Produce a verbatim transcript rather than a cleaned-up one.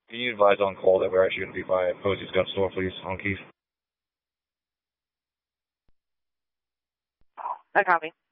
Can you advise on call that we're actually going to be by Posey's Gun Store, please, on Keith? I copy.